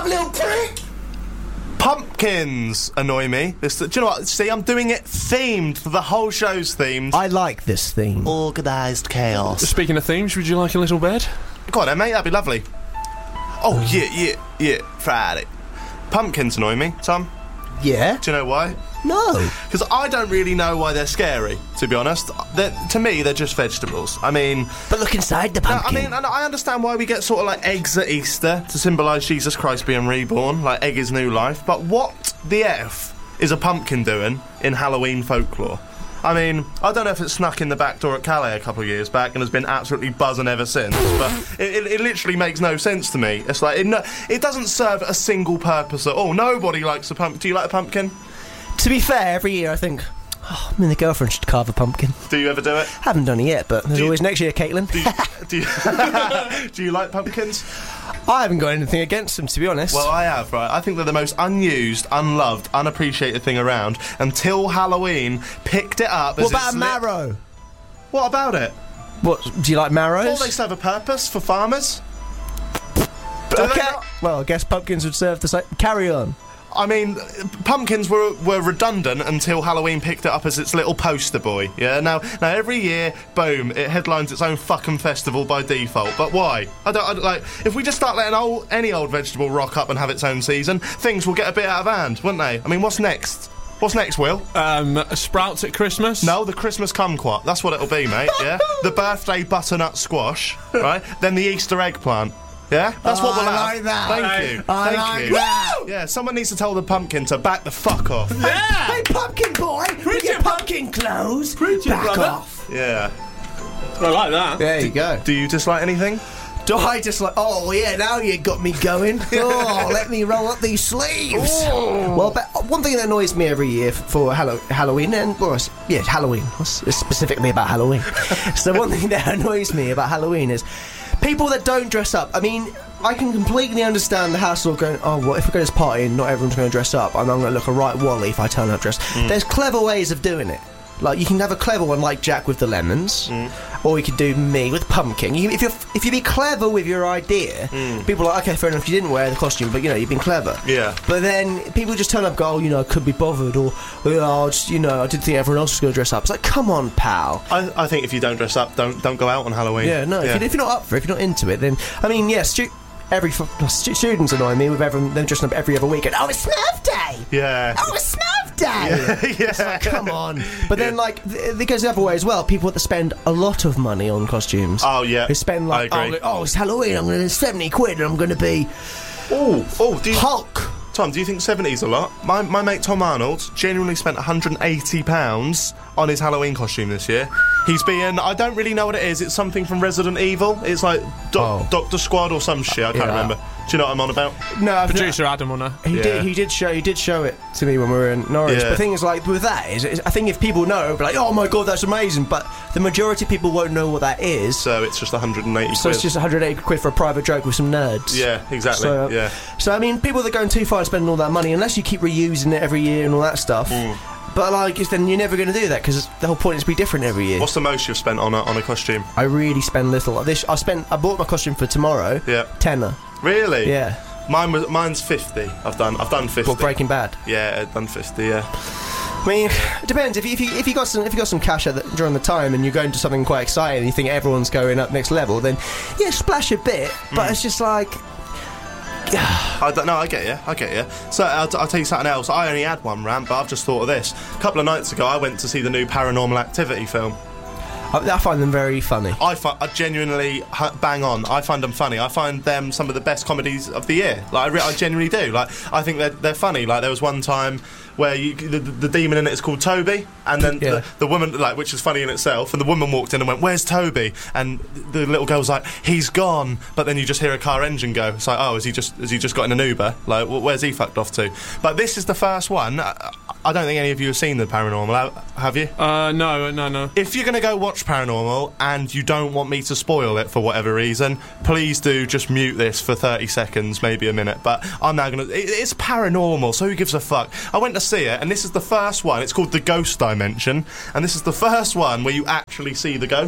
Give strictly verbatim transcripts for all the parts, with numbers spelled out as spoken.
little prick? Pumpkins annoy me. This, do you know what? See, I'm doing it themed for the whole show's themed. I like this theme. Organised chaos. Speaking of themes, would you like a little bed? Go on then, mate, that'd be lovely. Oh, yeah, yeah, yeah, Friday. Pumpkins annoy me, Tom. Yeah? Do you know why? No. Because I don't really know why they're scary, to be honest. They're, to me, they're just vegetables. I mean... But look inside the No, pumpkin. I mean, and I understand why we get sort of like eggs at Easter to symbolise Jesus Christ being reborn, like egg is new life. But what the F is a pumpkin doing in Halloween folklore? I mean, I don't know if it snuck in the back door at Calais a couple of years back and has been absolutely buzzing ever since, but it, it, it literally makes no sense to me. It's like, it, no, it doesn't serve a single purpose at all. Nobody likes a pumpkin. Do you like a pumpkin? To be fair, every year I think, oh, I mean, the girlfriend should carve a pumpkin. Do you ever do it? Haven't done it yet, but there's you- always next year, Caitlin. Do you, do, you, do you like pumpkins? I haven't got anything against them, to be honest. Well, I have, right? I think they're the most unused, unloved, unappreciated thing around until Halloween picked it up as what about its a li- marrow? What about it? What, do you like marrows? Well, they serve a purpose for farmers. Do they Okay. not? Well, I guess pumpkins would serve the same. Carry on. I mean, pumpkins were were redundant until Halloween picked it up as its little poster boy. Yeah. Now, now every year, boom, it headlines its own fucking festival by default. But why? I don't, I don't like. If we just start letting old, any old vegetable rock up and have its own season, things will get a bit out of hand, won't they? I mean, what's next? What's next, Will? Um, sprouts at Christmas? No, the Christmas kumquat. That's what it'll be, mate. Yeah. The birthday butternut squash, right? Then the Easter eggplant. Yeah, that's Oh, what we'll I have. like that. Thank you. I Thank like you. that. Yeah, someone needs to tell the pumpkin to back the fuck off. Yeah! Hey, pumpkin boy, with your pumpkin clothes, back brother. off. Yeah. I like that. There you go. Do you dislike anything? Do I just like, oh yeah, now you got me going. Oh, let me roll up these sleeves. Well, but one thing that annoys me every year for Hallow- Halloween, and well, it's- yeah, Halloween, it's it's specifically about Halloween. So one thing that annoys me about Halloween is people that don't dress up. I mean, I can completely understand the hassle of going, oh, well, if we go to this party and not everyone's going to dress up, and I'm going to look a right wally if I turn up dressed. Mm. There's clever ways of doing it. Like, you can have a clever one like Jack with the lemons, mm. or you could do me with pumpkin. You, if you if you be clever with your idea, mm. people are like, okay, fair enough, you didn't wear the costume, but you know, you've been clever. Yeah. But then people just turn up and go, oh, you know, I couldn't be bothered, or, oh, just, you know, I didn't think everyone else was going to dress up. It's like, come on, pal. I, I think if you don't dress up, don't don't go out on Halloween. Yeah, no, Yeah. If, you, if you're not up for it, if you're not into it, then, I mean, yes, stu- every f- stu- students annoy me with everyone, them dressing up every other weekend. Oh, it's Smurf Day! Yeah. Oh, it's Smurf Day! Yeah. It's like, come on. But then, like, th- it goes the other way as well. People that spend a lot of money on costumes. Oh, yeah. Who spend, like, I agree. oh, oh, it's Halloween, I'm going to seventy quid and I'm going to be Oh, oh, do you, Hulk. Tom, do you think seventy's a lot? My my mate Tom Arnold genuinely spent one hundred eighty pounds on his Halloween costume this year. He's being, I don't really know what it is, it's something from Resident Evil. It's like doc, Oh. Doctor Squad or some shit, I can't Yeah. remember. Do you know what I'm on about? No, I've Producer Adam will know. He Yeah. did. He did show. He did show it to me when we were in Norwich. Yeah. But the thing is, like with that, is, is I think if people know, be like, oh my god, that's amazing. But the majority of people won't know what that is. So it's just one hundred eighty So quid. it's just one hundred eighty quid for a private joke with some nerds. Yeah, exactly. So, yeah. So I mean, people that are going too far and spending all that money, unless you keep reusing it every year and all that stuff. Mm. But like, it's- then you're never going to do that because the whole point is to be different every year. What's the most you've spent on a, on a costume? I really spend little. Like this, I spent. I bought my costume for tomorrow. Yeah. Tenner. Really? Yeah. Mine was mine's fifty. I've done I've done fifty. What, Breaking Bad? Yeah, I've done fifty. Yeah. I mean, it depends. If you, if you if you got some if you got some cash at the, during the time and you're going to something quite exciting and you think everyone's going up next level, then yeah, splash a bit. But Mm. it's just like, I don't know. I get you. I get you. So I'll, I'll tell you something else. I only had one rant, but I've just thought of this. A couple of nights ago, I went to see the new Paranormal Activity film. I, I find them very funny. I, fi- I genuinely h- bang on. I find them funny. I find them some of the best comedies of the year. Like I, re- I genuinely do. Like I think they're they're funny. Like there was one time where you, the, the demon in it is called Toby, and then Yeah. the, the woman, like, which is funny in itself, and the woman walked in and went, "Where's Toby?" And the little girl was like, "He's gone." But then you just hear a car engine go. It's like, oh, has he just has he just got in an Uber? Like, wh- where's he fucked off to? But this is the first one. I, I don't think any of you have seen the Paranormal, ha- have you? Uh, no, no, no. If you're going to go watch Paranormal and you don't want me to spoil it for whatever reason, please do just mute this for thirty seconds, maybe a minute. But I'm now going to... It, it's paranormal, so who gives a fuck? I went to see it, and this is the first one. It's called The Ghost Dimension, and this is the first one where you actually see the ghost.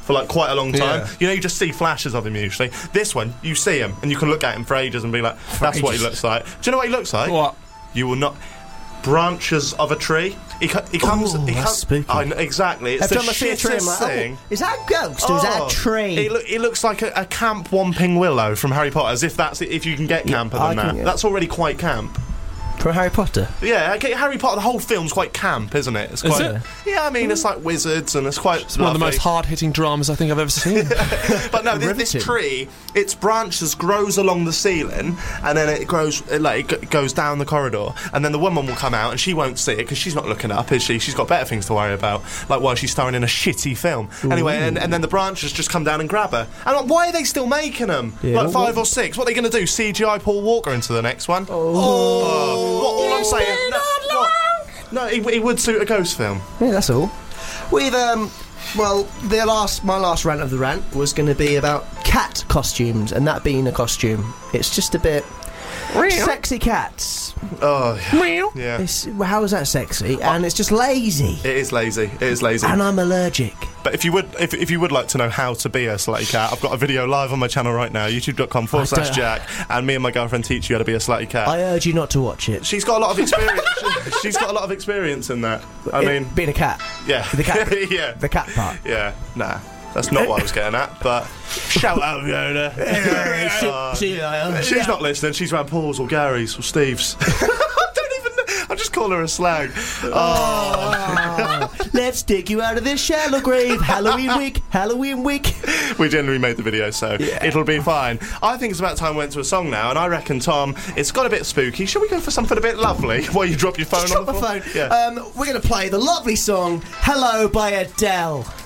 for like quite a long time. Yeah. You know, you just see flashes of him usually. This one, you see him and you can look at him for ages and be like, that's what he ages. looks like. Do you know what he looks like? What? You will not. Branches of a tree. He, co- he comes. Ooh, he that's comes. spooky. I know, exactly. It's Every the time I see a tree, I'm shittest like, thing. oh, is that a ghost or is that Oh, a tree? It, look, it looks like a, a camp Whomping Willow from Harry Potter, as if that's if you can get Yeah, camper I than can that. get- That's already quite camp. From Harry Potter? Yeah, okay, Harry Potter. The whole film's quite camp, isn't it? It's Is quite. it? Yeah, I mean, it's like wizards, and it's quite. It's one of the most hard-hitting dramas I think I've ever seen. But no, this, this Riveting. tree, its branches grows along the ceiling, and then it grows it, like it g- goes down the corridor, and then the woman will come out, and she won't see it because she's not looking up, is she? She's got better things to worry about, like while she's starring in a shitty film. Anyway, and, and then the branches just come down and grab her. And like, why are they still making them? Yeah, like five what- or six? What are they going to do? C G I Paul Walker into the next one? Oh, what, all I'm saying. No, what? No, he, he would suit a ghost film. Yeah, that's all. We've, um, well, the last, my last rant of the rant was going to be about cat costumes, and that being a costume. It's just a bit. Sexy cats. Oh, yeah. yeah. It's, well, how is that sexy? And it's just lazy. It is lazy. It is lazy. And I'm allergic. But if you would, if, if you would like to know how to be a slutty cat, I've got a video live on my channel right now, youtube.com forward slash don't- Jack, and me and my girlfriend teach you how to be a slutty cat. I urge you not to watch it. She's got a lot of experience. She's got a lot of experience in that. I It- mean, being a cat. yeah, The cat. yeah, The cat part. yeah. Nah, that's not what I was getting at. But shout out, Fiona. Uh, See you later. She's not listening. She's around Paul's or Gary's or Steve's. I don't even know. I just call her a slag. Oh. Let's dig you out of this shallow grave. Halloween week. Halloween week. We generally made the video, so Yeah. it'll be fine. I think it's about time we went to a song now, and I reckon, Tom, it's got a bit spooky. Shall we go for something a bit lovely while you drop your phone Just on drop the my floor? phone. Yeah. Um, we're going to play the lovely song "Hello" by Adele.